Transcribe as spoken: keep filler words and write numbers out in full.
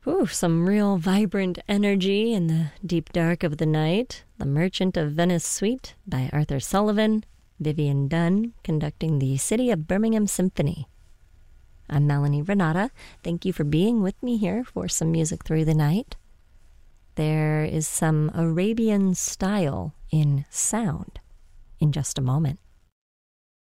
Ooh, some real vibrant energy in the deep dark of the night. The Merchant of Venice Suite by Arthur Sullivan, Vivian Dunn conducting the City of Birmingham Symphony. I'm Melanie Renata. Thank you for being with me here for some music through the night. There is some Arabian style in sound in just a moment.